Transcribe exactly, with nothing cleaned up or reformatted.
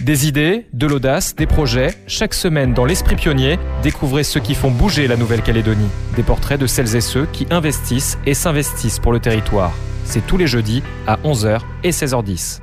Des idées, de l'audace, des projets. Chaque semaine dans l'Esprit Pionnier, découvrez ceux qui font bouger la Nouvelle-Calédonie. Des portraits de celles et ceux qui investissent et s'investissent pour le territoire. C'est tous les jeudis à onze heures et seize heures dix.